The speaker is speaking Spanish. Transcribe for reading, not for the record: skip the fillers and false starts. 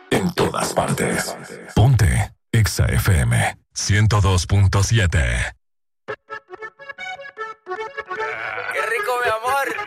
En todas partes. Ponte Exa FM 102.7. Qué rico, mi amor.